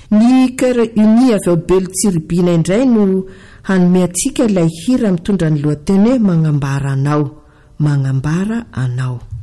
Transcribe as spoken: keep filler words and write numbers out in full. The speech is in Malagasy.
Ny Cœur Uni avy ao Beltsiribina indray no hanome antsika ilay hira mitondra ny lohateny hoe magnambara anao, magnambara anao.